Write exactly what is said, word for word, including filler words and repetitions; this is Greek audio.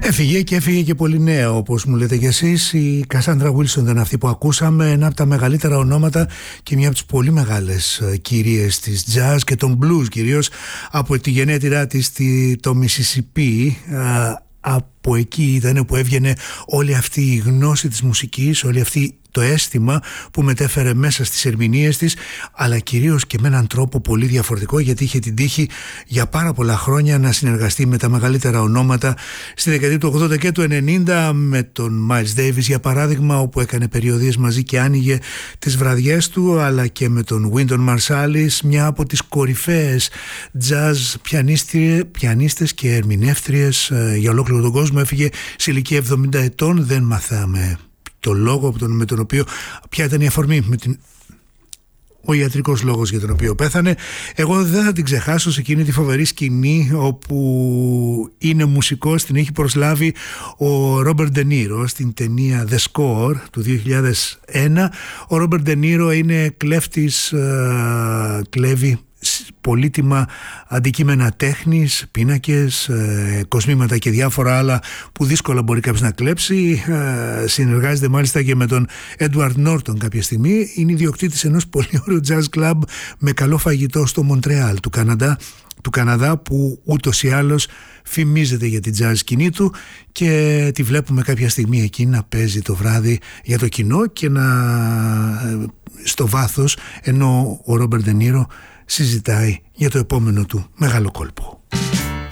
Έφυγε και έφυγε και πολύ νέα, όπως μου λέτε κι εσείς. Η Κασάντρα Βίλσον ήταν αυτή που ακούσαμε, ένα από τα μεγαλύτερα ονόματα και μια από τις πολύ μεγάλες κυρίες της jazz και των blues, κυρίως από τη γενέτειρά της το Μισισιπί. Από εκεί ήταν που έβγαινε όλη αυτή η γνώση της μουσικής, όλη αυτή το αίσθημα που μετέφερε μέσα στις ερμηνείες της, αλλά κυρίως και με έναν τρόπο πολύ διαφορετικό, γιατί είχε την τύχη για πάρα πολλά χρόνια να συνεργαστεί με τα μεγαλύτερα ονόματα στη δεκαετία του ογδόντα και του ενενήντα, με τον Miles Davis για παράδειγμα, όπου έκανε περιοδίες μαζί και άνοιγε τις βραδιές του, αλλά και με τον Wynton Marsalis, μια από τις κορυφαίες jazz πιανίστες και ερμηνεύτριες για ολόκληρο τον κόσμο. Έφυγε σε ηλικία εβδομήντα ετών, δεν μαθάμε το λόγο με τον οποίο, ποια ήταν η αφορμή, με την, ο ιατρικός λόγος για τον οποίο πέθανε. Εγώ δεν θα την ξεχάσω σε εκείνη τη φοβερή σκηνή όπου είναι μουσικός, την έχει προσλάβει ο Ρόμπερτ Ντε Νίρο στην ταινία The Score του δύο χιλιάδες ένα. Ο Ρόμπερτ Ντε Νίρο είναι κλέφτης, ε, κλέβει πολύτιμα αντικείμενα τέχνης, πίνακες, ε, κοσμήματα και διάφορα άλλα που δύσκολα μπορεί κάποιος να κλέψει. Ε, συνεργάζεται μάλιστα και με τον Έντουαρντ Νόρτον κάποια στιγμή. Είναι ιδιοκτήτης ενός πολύ ωραίου jazz club με καλό φαγητό στο Μοντρεάλ του Καναδά, του Καναδά που ούτως ή άλλως φημίζεται για την jazz σκηνή του, και τη βλέπουμε κάποια στιγμή εκεί να παίζει το βράδυ για το κοινό και να στο βάθος, ενώ ο Ρόμπερτ Ντε Νίρο συζητάει για το επόμενο του μεγάλο κόλπο.